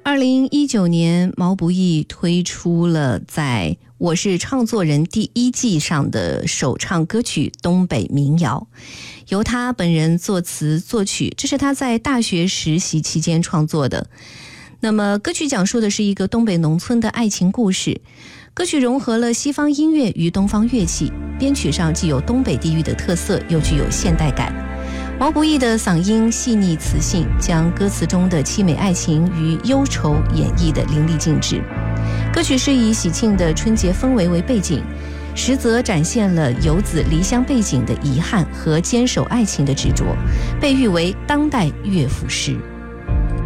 2019年，毛不易推出了在《我是唱作人》第1季上的首唱歌曲《东北民谣》，由他本人作词作曲，这是他在大学实习期间创作的。那么歌曲讲述的是一个东北农村的爱情故事，歌曲融合了西方音乐与东方乐器，编曲上既有东北地域的特色，又具有现代感。毛不易的嗓音细腻磁性，将歌词中的凄美爱情与忧愁演绎得淋漓尽致。歌曲是以喜庆的春节氛围为背景，实则展现了游子离乡背井的遗憾和坚守爱情的执着，被誉为当代乐府诗。